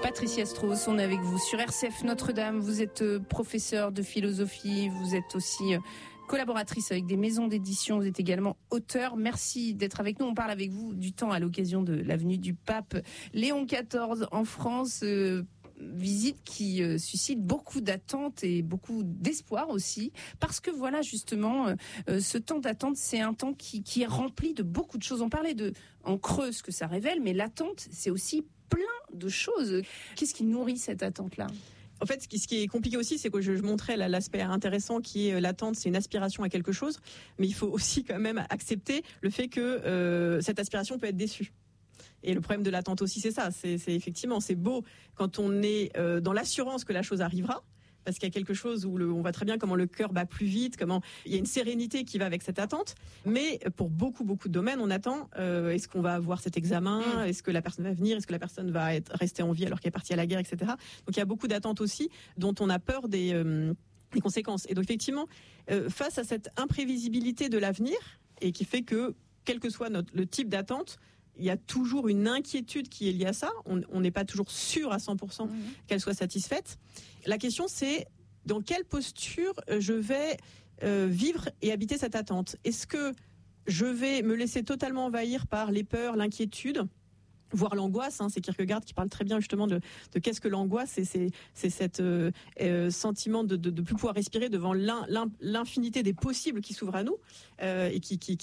Patricia Strauss, on est avec vous sur RCF Notre-Dame. Vous êtes professeure de philosophie, vous êtes aussi collaboratrice avec des maisons d'édition, vous êtes également auteure. Merci d'être avec nous. On parle avec vous du temps à l'occasion de la venue du pape Léon XIV en France. Visite qui suscite beaucoup d'attentes et beaucoup d'espoir aussi, parce que voilà justement ce temps d'attente, c'est un temps qui est rempli de beaucoup de choses. On parlait en creux ce que ça révèle, mais l'attente, c'est aussi plein de choses. Qu'est-ce qui nourrit cette attente-là ? En fait, ce qui est compliqué aussi, c'est que je montrais l'aspect intéressant qui est l'attente, c'est une aspiration à quelque chose, mais il faut aussi quand même accepter le fait que cette aspiration peut être déçue. Et le problème de l'attente aussi, c'est ça. C'est effectivement, c'est beau quand on est dans l'assurance que la chose arrivera, parce qu'il y a quelque chose où on voit très bien comment le cœur bat plus vite, comment il y a une sérénité qui va avec cette attente. Mais pour beaucoup de domaines, on attend. Est-ce qu'on va avoir cet examen ? Est-ce que la personne va venir ? Est-ce que la personne va rester en vie alors qu'elle est partie à la guerre, etc. Donc il y a beaucoup d'attentes aussi dont on a peur des conséquences. Et donc effectivement, face à cette imprévisibilité de l'avenir, et qui fait que quel que soit le type d'attente, il y a toujours une inquiétude qui est liée à ça. On n'est pas toujours sûr à 100% qu'elle soit satisfaite. La question, c'est dans quelle posture je vais vivre et habiter cette attente. Est-ce que je vais me laisser totalement envahir par les peurs, l'inquiétude, voire l'angoisse, c'est Kierkegaard qui parle très bien justement de qu'est-ce que l'angoisse, c'est cet sentiment de plus pouvoir respirer devant l'infinité des possibles qui s'ouvrent à nous et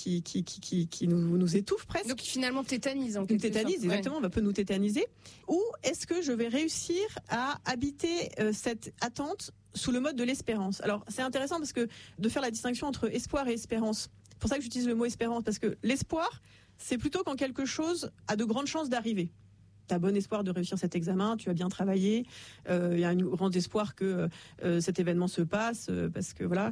qui nous étouffe presque. Donc qui finalement tétanise en quelque sorte. Nous tétanise, exactement, peut nous tétaniser. Ou est-ce que je vais réussir à habiter cette attente sous le mode de l'espérance ? Alors c'est intéressant parce que de faire la distinction entre espoir et espérance. C'est pour ça que j'utilise le mot espérance, parce que l'espoir, c'est plutôt quand quelque chose a de grandes chances d'arriver. Tu as bon espoir de réussir cet examen, tu as bien travaillé, il y a un grand espoir que cet événement se passe, parce que voilà.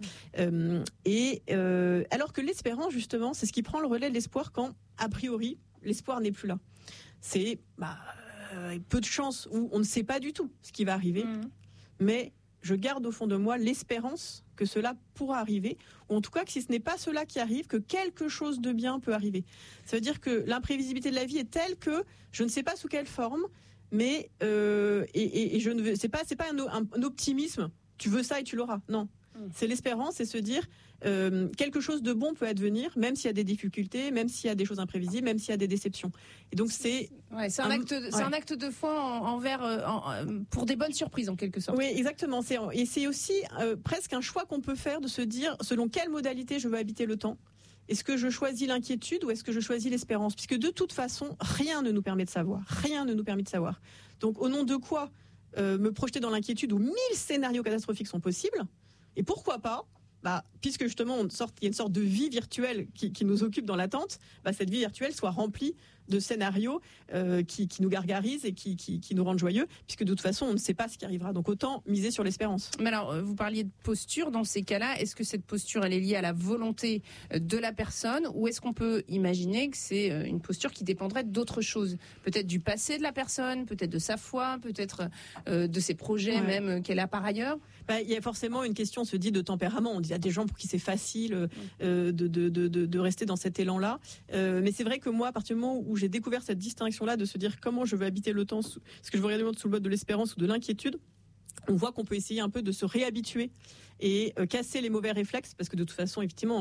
Alors que l'espérance, justement, c'est ce qui prend le relais de l'espoir quand, a priori, l'espoir n'est plus là. C'est peu de chances où on ne sait pas du tout ce qui va arriver, mais je garde au fond de moi l'espérance que cela pourra arriver, ou en tout cas que si ce n'est pas cela qui arrive, que quelque chose de bien peut arriver. Ça veut dire que l'imprévisibilité de la vie est telle que je ne sais pas sous quelle forme, mais et je ne veux, c'est pas un optimisme. Tu veux ça et tu l'auras. Non. C'est l'espérance, c'est se dire quelque chose de bon peut advenir, même s'il y a des difficultés, même s'il y a des choses imprévisibles, même s'il y a des déceptions. Et donc c'est un acte de foi envers pour des bonnes surprises en quelque sorte. Oui, exactement. C'est aussi presque un choix qu'on peut faire de se dire selon quelle modalité je veux habiter le temps. Est-ce que je choisis l'inquiétude ou est-ce que je choisis l'espérance ? Puisque de toute façon, rien ne nous permet de savoir. Rien ne nous permet de savoir. Donc au nom de quoi me projeter dans l'inquiétude où 1000 scénarios catastrophiques sont possibles ? Et pourquoi pas, puisque justement il y a une sorte de vie virtuelle qui nous occupe dans l'attente, cette vie virtuelle soit remplie de scénarios qui nous gargarisent et qui nous rendent joyeux, puisque de toute façon on ne sait pas ce qui arrivera. Donc autant miser sur l'espérance. Mais alors vous parliez de posture dans ces cas-là. Est-ce que cette posture elle est liée à la volonté de la personne, ou est-ce qu'on peut imaginer que c'est une posture qui dépendrait d'autres choses, peut-être du passé de la personne, peut-être de sa foi, peut-être de ses projets même qu'elle a par ailleurs? Il y a forcément une question, on se dit, de tempérament. On dit à des gens pour qui c'est facile de rester dans cet élan-là. Mais c'est vrai que moi, à partir du moment où j'ai découvert cette distinction-là de se dire comment je veux habiter le temps, est-ce que je veux regarder sous le mode de l'espérance ou de l'inquiétude, on voit qu'on peut essayer un peu de se réhabituer et casser les mauvais réflexes, parce que de toute façon, effectivement,